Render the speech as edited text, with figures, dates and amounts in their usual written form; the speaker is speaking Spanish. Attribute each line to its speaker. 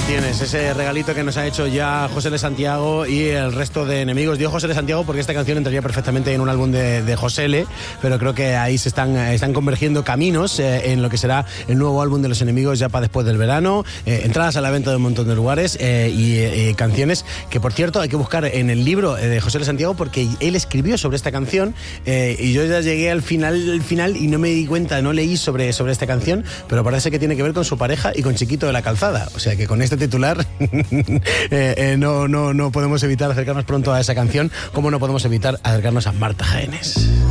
Speaker 1: Tienes ese regalito que nos ha hecho ya José de Santiago y el resto de enemigos. Digo José de Santiago porque esta canción entraría perfectamente en un álbum de José L, pero creo que ahí se están convergiendo caminos en lo que será el nuevo álbum de Los Enemigos ya para después del verano. Entradas a la venta de un montón de lugares y canciones que, por cierto, hay que buscar en el libro de José de Santiago porque él escribió sobre esta canción y yo ya llegué al final y no me di cuenta, no leí sobre esta canción, pero parece que tiene que ver con su pareja y con Chiquito de la Calzada. O sea que con este titular no podemos evitar acercarnos pronto a esa canción, como no podemos evitar acercarnos a Marta Jaénes.